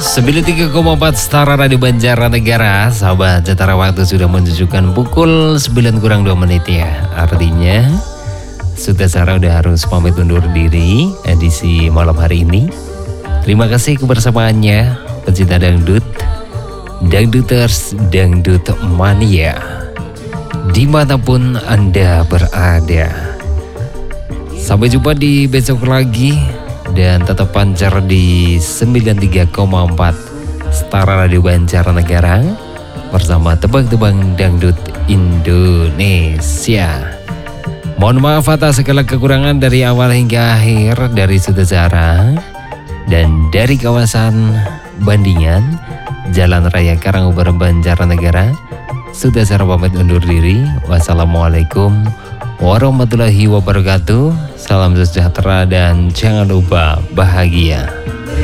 93,4 Setara Radio Banjarnegara. Sahabat Jatara, waktu sudah menunjukkan pukul 9 kurang 2 menit ya. Artinya sudah Sarah udah harus pamit undur diri edisi malam hari ini. Terima kasih kebersamaannya pecinta dangdut, dangduters, dangdut mania, dimanapun Anda berada. Sampai jumpa di besok lagi. Dan tetap pancar di 93,4 Setara Radio Banjarnegara bersama tebang-tebang dangdut Indonesia. Mohon maaf atas segala kekurangan dari awal hingga akhir dari Sudazara dan dari kawasan Bandingan, Jalan Raya Karangkobar Banjarnegara. Sudazara pamit undur diri. Wassalamualaikum warahmatullahi wabarakatuh. Salam sejahtera dan jangan lupa bahagia.